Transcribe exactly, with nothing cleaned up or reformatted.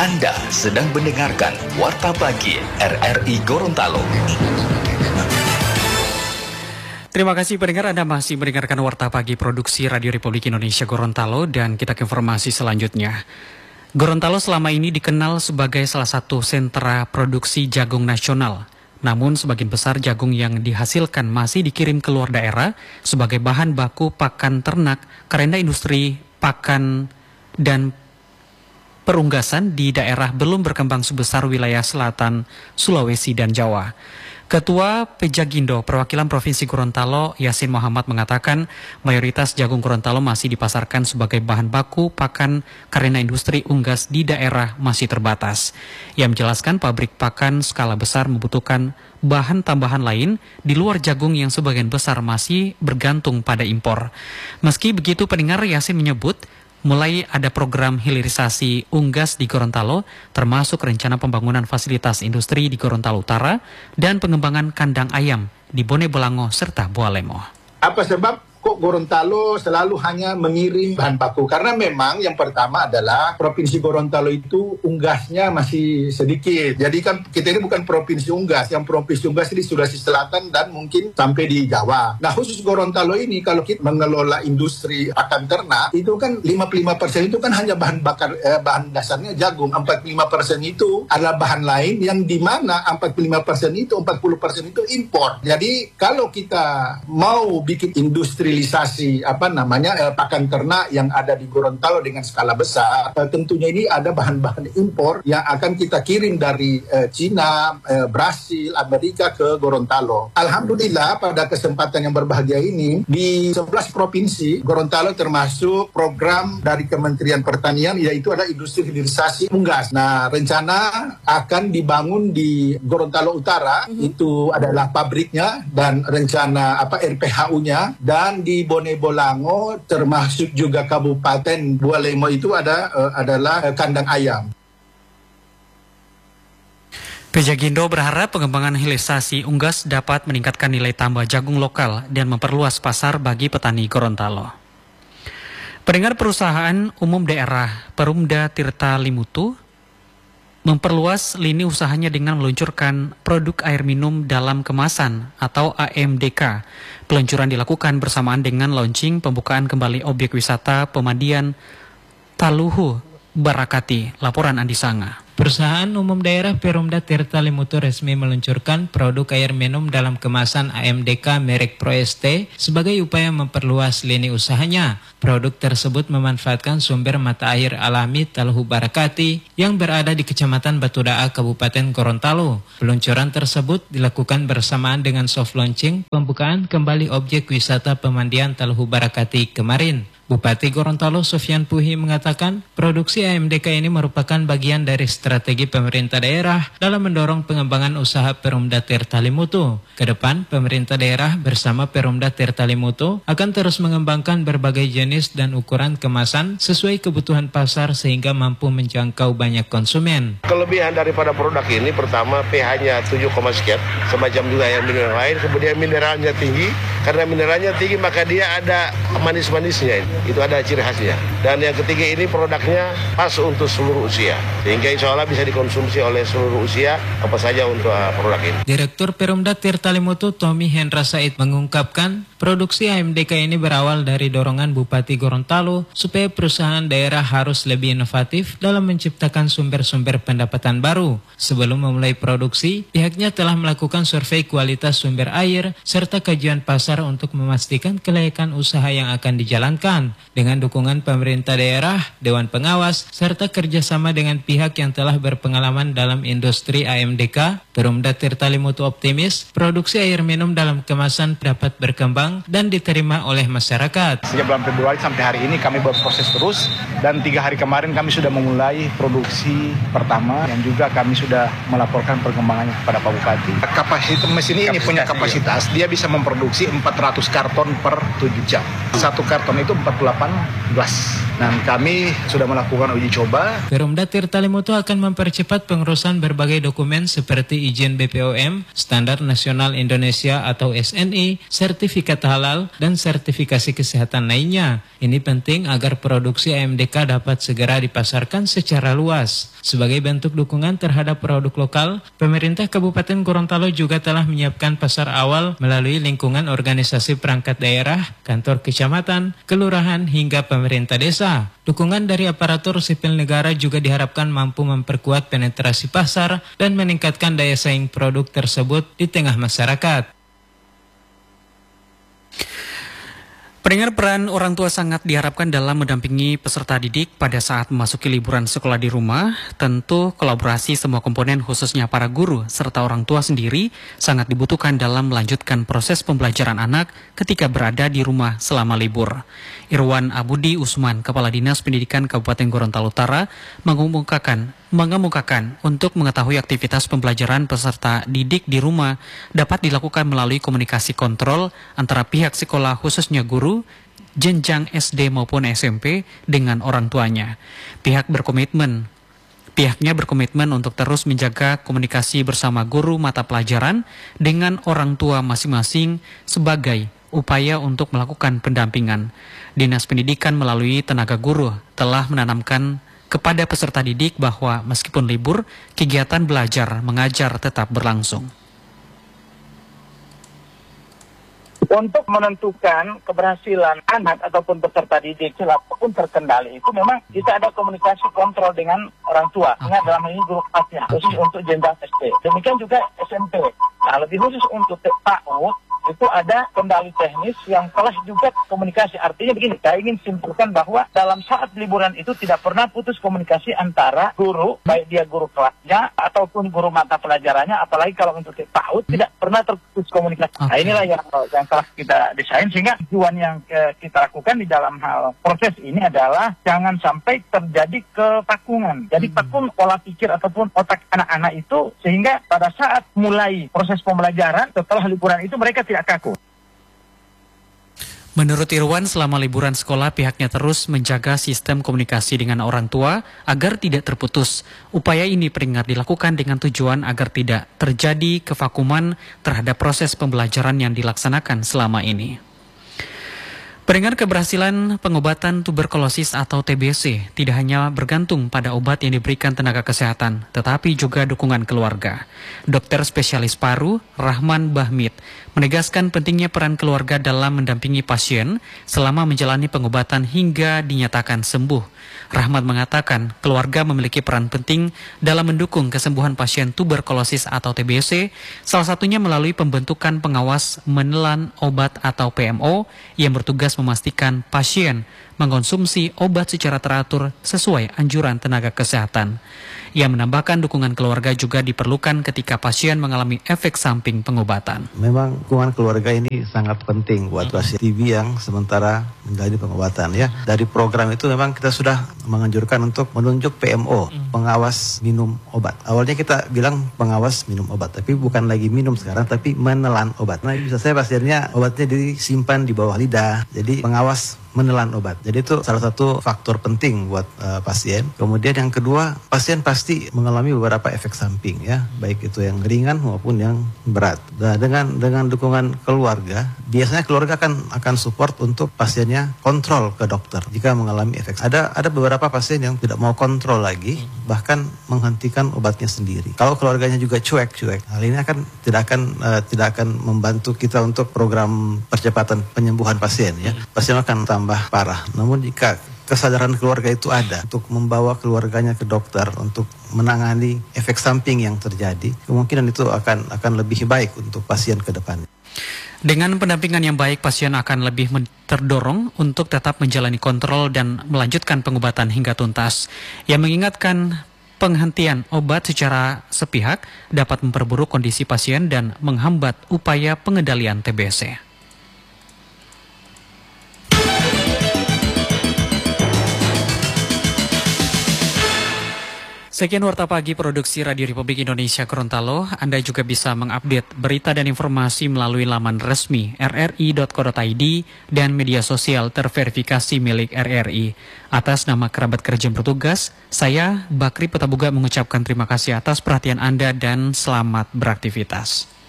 Anda sedang mendengarkan Warta Pagi R R I Gorontalo. Terima kasih pendengar, Anda masih mendengarkan Warta Pagi Produksi Radio Republik Indonesia Gorontalo, dan kita ke informasi selanjutnya. Gorontalo selama ini dikenal sebagai salah satu sentra produksi jagung nasional. Namun sebagian besar jagung yang dihasilkan masih dikirim ke luar daerah sebagai bahan baku pakan ternak karena industri pakan dan perunggasan di daerah belum berkembang sebesar wilayah selatan Sulawesi dan Jawa. Ketua Pejagindo Perwakilan Provinsi Gorontalo Yasin Muhammad mengatakan mayoritas jagung Gorontalo masih dipasarkan sebagai bahan baku pakan karena industri unggas di daerah masih terbatas. Ia menjelaskan pabrik pakan skala besar membutuhkan bahan tambahan lain di luar jagung yang sebagian besar masih bergantung pada impor. Meski begitu, pendengar, Yasin menyebut mulai ada program hilirisasi unggas di Gorontalo, termasuk rencana pembangunan fasilitas industri di Gorontalo Utara dan pengembangan kandang ayam di Bone Bolango serta Bualemo. Apa sebab kok Gorontalo selalu hanya mengirim bahan baku? Karena memang yang pertama adalah Provinsi Gorontalo itu unggasnya masih sedikit. Jadi kan kita ini bukan provinsi unggas. Yang provinsi unggas ini Sulawesi Selatan dan mungkin sampai di Jawa. Nah, khusus Gorontalo ini kalau kita mengelola industri pakan ternak, itu kan lima puluh lima persen itu kan hanya bahan bakar, eh, bahan dasarnya jagung. empat puluh lima persen itu adalah bahan lain yang di mana empat puluh lima persen itu, empat puluh persen itu impor. Jadi kalau kita mau bikin industri apa namanya eh, pakan ternak yang ada di Gorontalo dengan skala besar, eh, tentunya ini ada bahan-bahan impor yang akan kita kirim dari eh, Cina, eh, Brasil, Amerika ke Gorontalo. Alhamdulillah pada kesempatan yang berbahagia ini di sebelas provinsi Gorontalo termasuk program dari Kementerian Pertanian, yaitu ada industri hilirisasi unggas. Nah, rencana akan dibangun di Gorontalo Utara, mm-hmm. itu adalah pabriknya dan rencana apa R P H U-nya, dan di Bone Bolango termasuk juga Kabupaten Bualemo itu ada uh, adalah uh, kandang ayam. Pejagindo berharap pengembangan hilirisasi unggas dapat meningkatkan nilai tambah jagung lokal dan memperluas pasar bagi petani Gorontalo. Pendengar, perusahaan umum daerah Perumda Tirta Limutu memperluas lini usahanya dengan meluncurkan produk air minum dalam kemasan atau A M D K. Peluncuran dilakukan bersamaan dengan launching pembukaan kembali objek wisata pemandian Taluhu Barakati. Laporan Andi Sanga. Perusahaan umum daerah Perumda Tirta Limutu resmi meluncurkan produk air minum dalam kemasan A M D K merek Pro S T sebagai upaya memperluas lini usahanya. Produk tersebut memanfaatkan sumber mata air alami Taluhu Barakati yang berada di Kecamatan Batudaa, Kabupaten Gorontalo. Peluncuran tersebut dilakukan bersamaan dengan soft launching pembukaan kembali objek wisata pemandian Taluhu Barakati kemarin. Bupati Gorontalo Sofyan Puhi mengatakan produksi A M D K ini merupakan bagian dari strategi pemerintah daerah dalam mendorong pengembangan usaha Perumda Tirta Limutu. Kedepan, pemerintah daerah bersama Perumda Tirta Limutu akan terus mengembangkan berbagai jenis dan ukuran kemasan sesuai kebutuhan pasar sehingga mampu menjangkau banyak konsumen. Kelebihan daripada produk ini pertama pH-nya tujuh, sekian, semacam juga yang minum yang lain, kemudian mineralnya tinggi. Karena mineralnya tinggi maka dia ada manis-manisnya, itu ada ciri khasnya. Dan yang ketiga ini produknya pas untuk seluruh usia, sehingga insya Allah bisa dikonsumsi oleh seluruh usia apa saja untuk uh, produk ini. Direktur Perumda Tirta Limutu Tommy Hendra Said mengungkapkan produksi A M D K ini berawal dari dorongan Bupati Gorontalo supaya perusahaan daerah harus lebih inovatif dalam menciptakan sumber-sumber pendapatan baru. Sebelum memulai produksi, pihaknya telah melakukan survei kualitas sumber air serta kajian pasar untuk memastikan kelayakan usaha yang akan dijalankan. Dengan dukungan pemerintah daerah, Dewan Pengawas, serta kerjasama dengan pihak yang telah berpengalaman dalam industri A M D K, Perumda Tirta Limutu optimis produksi air minum dalam kemasan dapat berkembang dan diterima oleh masyarakat. Sejak bulan Februari sampai hari ini kami berproses terus, dan tiga hari kemarin kami sudah memulai produksi pertama dan juga kami sudah melaporkan perkembangannya kepada Pak Bupati. Kapasitas mesin ini punya kapasitas, dia bisa memproduksi empat ratus karton per tujuh jam. Satu karton itu empat puluh delapan gelas. Dan kami sudah melakukan uji coba. Perumda Tirta Limutu akan mempercepat pengurusan berbagai dokumen seperti izin B P O M, Standar Nasional Indonesia atau S N I, sertifikat halal, dan sertifikasi kesehatan lainnya. Ini penting agar produksi A M D K dapat segera dipasarkan secara luas. Sebagai bentuk dukungan terhadap produk lokal, pemerintah Kabupaten Gorontalo juga telah menyiapkan pasar awal melalui lingkungan organisasi perangkat daerah, kantor kecamatan, kelurahan, hingga pemerintah desa. Dukungan dari aparatur sipil negara juga diharapkan mampu memperkuat penetrasi pasar dan meningkatkan daya saing produk tersebut di tengah masyarakat. Pendengar, peran orang tua sangat diharapkan dalam mendampingi peserta didik pada saat memasuki liburan sekolah di rumah. Tentu kolaborasi semua komponen khususnya para guru serta orang tua sendiri sangat dibutuhkan dalam melanjutkan proses pembelajaran anak ketika berada di rumah selama libur. Irwan Abudi Usman, Kepala Dinas Pendidikan Kabupaten Gorontalo Utara, mengemukakan mengemukakan untuk mengetahui aktivitas pembelajaran peserta didik di rumah dapat dilakukan melalui komunikasi kontrol antara pihak sekolah khususnya guru, jenjang S D maupun S M P dengan orang tuanya. Pihak berkomitmen Pihaknya berkomitmen untuk terus menjaga komunikasi bersama guru mata pelajaran dengan orang tua masing-masing sebagai upaya untuk melakukan pendampingan. Dinas Pendidikan melalui tenaga guru telah menanamkan kepada peserta didik bahwa meskipun libur, kegiatan belajar mengajar tetap berlangsung. Untuk menentukan keberhasilan anak ataupun peserta didik apapun terkendali itu memang kita ada komunikasi kontrol dengan orang tua. Ingat dalam ini guru kelasnya, khusus untuk jenjang S D. Demikian juga S M P. Nah, lebih khusus untuk P A U itu ada kendali teknis yang telah juga komunikasi. Artinya begini, saya ingin simpulkan bahwa dalam saat liburan itu tidak pernah putus komunikasi antara guru, baik dia guru kelasnya ataupun guru mata pelajarannya, apalagi kalau untuk P A U tidak pernah terputus komunikasi. Okay. Nah, inilah yang yang telah kita desain, sehingga tujuan yang ke, kita lakukan di dalam hal proses ini adalah jangan sampai terjadi kepakungan. Jadi hmm. pakung pola pikir ataupun otak anak-anak itu, sehingga pada saat mulai proses pembelajaran setelah liburan itu mereka tidak kaku. Menurut Irwan, selama liburan sekolah pihaknya terus menjaga sistem komunikasi dengan orang tua agar tidak terputus. Upaya ini peringat dilakukan dengan tujuan agar tidak terjadi kevakuman terhadap proses pembelajaran yang dilaksanakan selama ini. Pendengar, keberhasilan pengobatan tuberkulosis atau T B C tidak hanya bergantung pada obat yang diberikan tenaga kesehatan, tetapi juga dukungan keluarga. Dokter spesialis paru, Rahman Bahmid, menegaskan pentingnya peran keluarga dalam mendampingi pasien selama menjalani pengobatan hingga dinyatakan sembuh. Rahmat mengatakan keluarga memiliki peran penting dalam mendukung kesembuhan pasien tuberkulosis atau T B C, salah satunya melalui pembentukan pengawas menelan obat atau P M O yang bertugas memastikan pasien mengkonsumsi obat secara teratur sesuai anjuran tenaga kesehatan. Ia menambahkan dukungan keluarga juga diperlukan ketika pasien mengalami efek samping pengobatan. Memang dukungan keluarga ini sangat penting buat pasien T B yang sementara menjalani pengobatan ya. Dari program itu memang kita sudah menganjurkan untuk menunjuk P M O, pengawas minum obat. Awalnya kita bilang pengawas minum obat, tapi bukan lagi minum sekarang, tapi menelan obat. Nah, bisa saya pasiennya obatnya disimpan di bawah lidah, jadi pengawas menelan obat. Jadi itu salah satu faktor penting buat uh, pasien. Kemudian yang kedua, pasien pasti mengalami beberapa efek samping ya, baik itu yang ringan maupun yang berat. Nah, dengan dengan dukungan keluarga, biasanya keluarga akan akan support untuk pasiennya kontrol ke dokter jika mengalami efek. Ada ada beberapa pasien yang tidak mau kontrol lagi, bahkan menghentikan obatnya sendiri. Kalau keluarganya juga cuek-cuek, hal ini akan tidak akan uh, tidak akan membantu kita untuk program percepatan penyembuhan pasien ya. Pasien akan tambah parah. Namun jika kesadaran keluarga itu ada untuk membawa keluarganya ke dokter untuk menangani efek samping yang terjadi, kemungkinan itu akan akan lebih baik untuk pasien ke depannya. Dengan pendampingan yang baik, pasien akan lebih terdorong untuk tetap menjalani kontrol dan melanjutkan pengobatan hingga tuntas. Yang mengingatkan penghentian obat secara sepihak dapat memperburuk kondisi pasien dan menghambat upaya pengendalian T B C. Sekian Warta Pagi Produksi Radio Republik Indonesia Gorontalo. Anda juga bisa mengupdate berita dan informasi melalui laman resmi r r i dot co dot i d dan media sosial terverifikasi milik R R I. Atas nama kerabat kerja yang bertugas, saya Bakri Petabuga mengucapkan terima kasih atas perhatian Anda dan selamat beraktivitas.